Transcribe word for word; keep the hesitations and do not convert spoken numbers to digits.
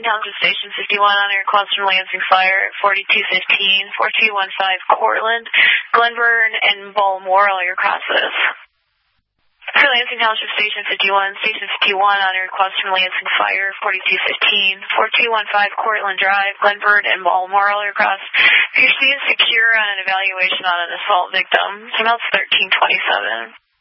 Lansing Township Station fifty-one on a request from Lansing Fire at forty-two fifteen, forty-two fifteen Cortland, Glenburn, and Balmoral, your crosses. For Lansing Township Station fifty-one, Station fifty-one on a request from Lansing Fire, forty-two fifteen, forty-two fifteen Cortland Drive, Glenburn, and Balmoral, your cross. If you're seen secure on an evaluation on an assault victim, so that's thirteen twenty-seven.